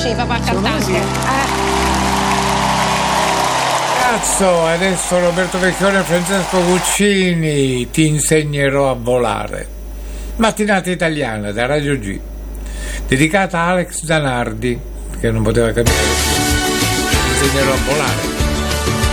conosci papà cantante? Cazzo, adesso Roberto Vecchione e Francesco Guccini, ti insegnerò a volare. Mattinata italiana da Radio G, dedicata a Alex Zanardi, che non poteva capire. Ti insegnerò a volare.